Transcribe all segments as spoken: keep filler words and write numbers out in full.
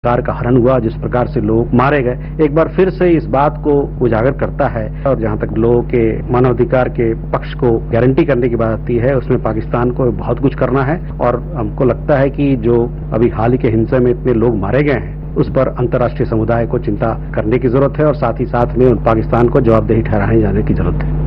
Car का हरण हुआ, जिस प्रकार से लोग मारे गए, एक बार फिर से इस बात को उजागर करता है। और जहां तक लोगों के मानवाधिकार के पक्ष को गारंटी करने की बात आती है, उसमें पाकिस्तान को बहुत कुछ करना है। और हमको लगता है कि जो अभी हाल ही के हिंसा में इतने लोग मारे गए हैं, उस पर अंतर्राष्ट्रीय समुदाय को चिंता करने की जरूरत है और साथ ही साथ में पाकिस्तान को जवाबदेही ठहराए जाने की जरूरत है।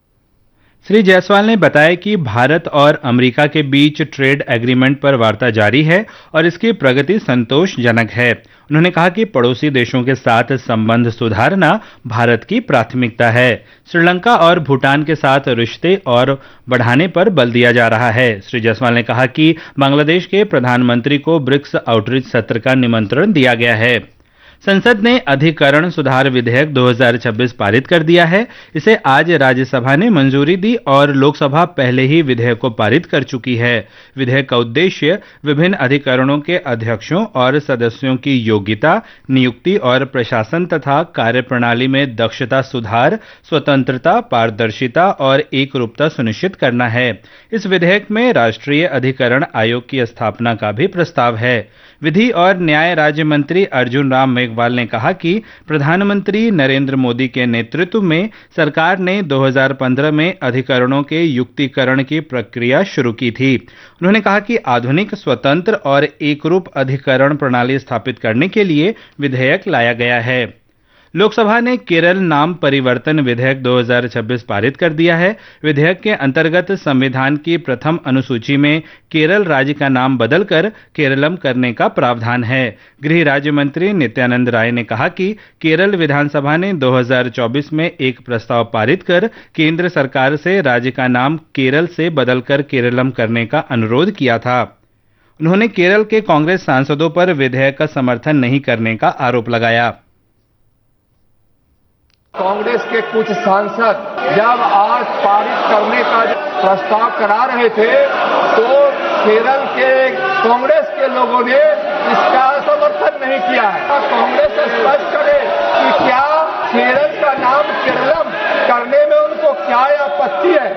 श्री जायसवाल ने बताया कि भारत और अमेरिका के बीच ट्रेड एग्रीमेंट पर वार्ता जारी है और इसकी प्रगति संतोषजनक है। उन्होंने कहा कि पड़ोसी देशों के साथ संबंध सुधारना भारत की प्राथमिकता है। श्रीलंका और भूटान के साथ रिश्ते और बढ़ाने पर बल दिया जा रहा है। श्री जायसवाल ने कहा कि बांग्लादेश के प्रधानमंत्री को ब्रिक्स आउटरीच सत्र का निमंत्रण दिया गया है। संसद ने अधिकरण सुधार विधेयक दो हज़ार छब्बीस पारित कर दिया है। इसे आज राज्यसभा ने मंजूरी दी और लोकसभा पहले ही विधेयक को पारित कर चुकी है। विधेयक का उद्देश्य विभिन्न अधिकरणों के अध्यक्षों और सदस्यों की योग्यता, नियुक्ति और प्रशासन तथा कार्यप्रणाली में दक्षता सुधार, स्वतंत्रता, पारदर्शिता और एकरूपता सुनिश्चित करना है। इस विधेयक में राष्ट्रीय अधिकरण आयोग की स्थापना का भी प्रस्ताव है। विधि और न्याय राज्य मंत्री अर्जुन राम मेघवाल ने कहा कि प्रधानमंत्री नरेंद्र मोदी के नेतृत्व में सरकार ने दो हज़ार पंद्रह में अधिकरणों के युक्तिकरण की प्रक्रिया शुरू की थी। उन्होंने कहा कि आधुनिक, स्वतंत्र और एकरूप अधिकरण प्रणाली स्थापित करने के लिए विधेयक लाया गया है। लोकसभा ने केरल नाम परिवर्तन विधेयक दो हज़ार छब्बीस पारित कर दिया है। विधेयक के अंतर्गत संविधान की प्रथम अनुसूची में केरल राज्य का नाम बदलकर केरलम करने का प्रावधान है। गृह राज्य मंत्री नित्यानंद राय ने कहा कि केरल विधानसभा ने दो हज़ार चौबीस में एक प्रस्ताव पारित कर केंद्र सरकार से राज्य का नाम केरल से बदलकर केरलम करने का अनुरोध किया था। उन्होंने केरल के कांग्रेस सांसदों पर विधेयक का समर्थन नहीं करने का आरोप लगाया। कांग्रेस के कुछ सांसद जब आज पारित करने का प्रस्ताव करा रहे थे तो केरल के कांग्रेस के लोगों ने इसका समर्थन नहीं किया है। कांग्रेस स्पष्ट करे कि क्या केरल का नाम केरलम करने में उनको क्या आपत्ति है।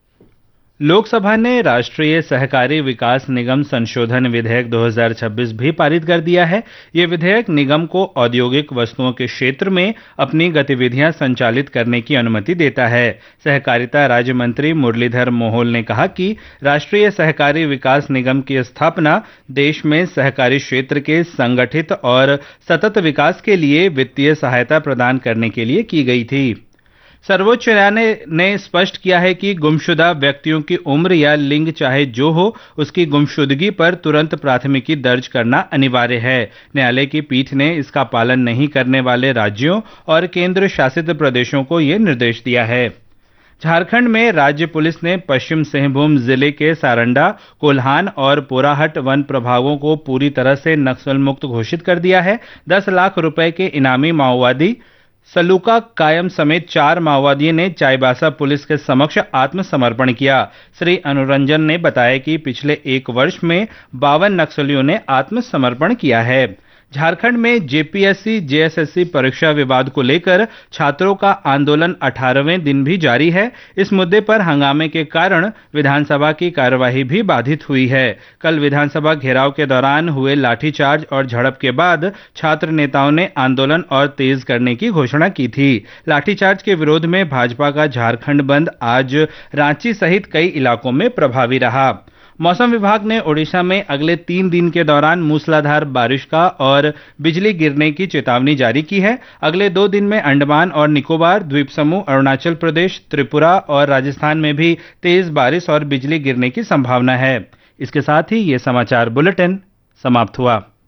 लोकसभा ने राष्ट्रीय सहकारी विकास निगम संशोधन विधेयक दो हज़ार छब्बीस भी पारित कर दिया है। यह विधेयक निगम को औद्योगिक वस्तुओं के क्षेत्र में अपनी गतिविधियां संचालित करने की अनुमति देता है। सहकारिता राज्य मंत्री मुरलीधर मोहोल ने कहा कि राष्ट्रीय सहकारी विकास निगम की स्थापना देश में सहकारी क्षेत्र के संगठित और सतत विकास के लिए वित्तीय सहायता प्रदान करने के लिए की गई थी। सर्वोच्च न्यायालय ने स्पष्ट किया है कि गुमशुदा व्यक्तियों की उम्र या लिंग चाहे जो हो, उसकी गुमशुदगी पर तुरंत प्राथमिकी दर्ज करना अनिवार्य है। न्यायालय की पीठ ने इसका पालन नहीं करने वाले राज्यों और केंद्र शासित प्रदेशों को यह निर्देश दिया है। झारखंड में राज्य पुलिस ने पश्चिम सिंहभूम जिले के सारंडा, कोल्हान और पोराहट वन प्रभागों को पूरी तरह से नक्सल मुक्त घोषित कर दिया है। दस लाख रुपए के इनामी माओवादी सलूका कायम समेत चार माओवादियों ने चाईबासा पुलिस के समक्ष आत्मसमर्पण किया। श्री अनुरंजन ने बताया कि पिछले एक वर्ष में बावन नक्सलियों ने आत्मसमर्पण किया है। झारखंड में जेपीएससी जेएसएससी परीक्षा विवाद को लेकर छात्रों का आंदोलन अठारहवें दिन भी जारी है। इस मुद्दे पर हंगामे के कारण विधानसभा की कार्यवाही भी बाधित हुई है। कल विधानसभा घेराव के दौरान हुए लाठीचार्ज और झड़प के बाद छात्र नेताओं ने आंदोलन और तेज करने की घोषणा की थी। लाठीचार्ज के विरोध में भाजपा का झारखंड बंद आज रांची सहित कई इलाकों में प्रभावी रहा। मौसम विभाग ने ओडिशा में अगले तीन दिन के दौरान मूसलाधार बारिश का और बिजली गिरने की चेतावनी जारी की है। अगले दो दिन में अंडमान और निकोबार द्वीप समूह, अरुणाचल प्रदेश, त्रिपुरा और राजस्थान में भी तेज बारिश और बिजली गिरने की संभावना है। इसके साथ ही ये समाचार बुलेटिन समाप्त हुआ।